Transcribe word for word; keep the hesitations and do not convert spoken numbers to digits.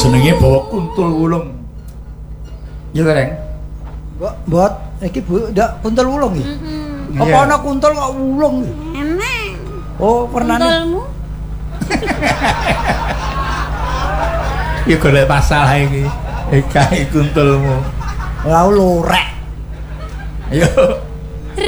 jenenge bawa kuntul wulung. Ya Reng. Mbok, mbot iki Bu, ndak kuntul wulung iki. Heeh. Apa ana kuntul kok wulung iki? Enak. Oh, pernane. Kuntulmu? Ya golek pasal ae iki. Ekae kuntulmu. Ora lorek. Ayo.